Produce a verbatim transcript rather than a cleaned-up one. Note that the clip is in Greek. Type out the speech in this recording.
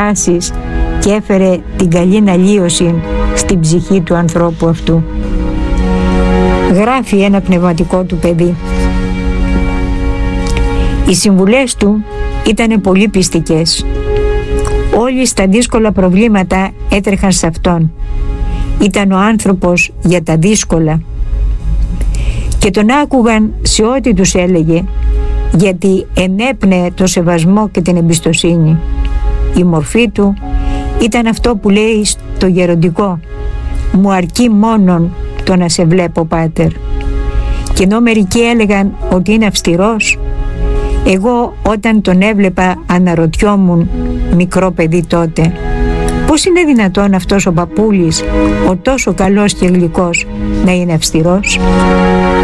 στάσεις και έφερε την καλή αλλίωση στην ψυχή του ανθρώπου αυτού. Γράφει ένα πνευματικό του παιδί. Οι συμβουλές του ήταν πολύ πιστικές. Όλοι στα δύσκολα προβλήματα έτρεχαν σε αυτόν. Ήταν ο άνθρωπος για τα δύσκολα. Και τον άκουγαν σε ό,τι τους έλεγε, γιατί ενέπνεε το σεβασμό και την εμπιστοσύνη. Η μορφή του ήταν αυτό που λέει στο γεροντικό: «Μου αρκεί μόνον το να σε βλέπω, πάτερ». Και ενώ μερικοί έλεγαν ότι είναι αυστηρός, εγώ όταν τον έβλεπα αναρωτιόμουν, μικρό παιδί τότε, πώς είναι δυνατόν αυτός ο παππούλης, ο τόσο καλός και γλυκός, να είναι αυστηρός.